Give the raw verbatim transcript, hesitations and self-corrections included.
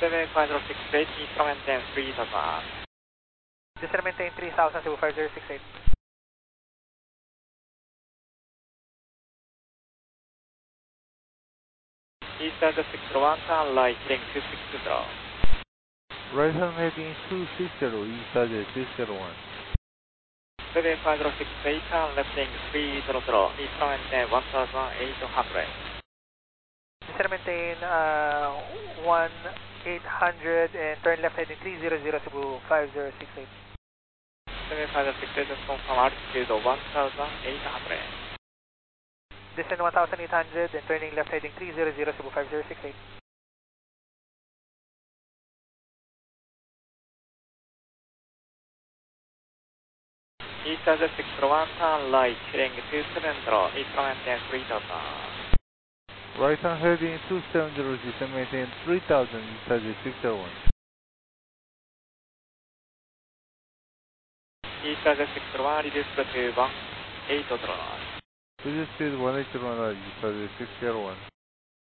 seven five zero six eight, Eastern maintain three thousand. Eastern maintain three thousand, Cebu five zero six eight. Eastern six zero one, turn right, heading two six zero. Right hand heading two six zero, Eastern six zero one. seven five zero six eight, turn left heading three zero zero, Eastern maintain one thousand eight hundred. Eastern maintain uh, one eight hundred and turn left heading three zero zero, Cebu five zero six eight. seven five zero six eight, confirm altitude one thousand eight hundred. Descend one thousand eight hundred and turning left heading three zero zero, Cebu five zero six eight. Eastern six zero one, turn right, heading two seven zero, Eastern maintain three thousand. Right hand heading two seven zero, Eastern maintain three thousand, Eastern six zero one. Eastern six zero one, reduce to one eight zero. Reduce speed one eight zero, Eastern six zero one.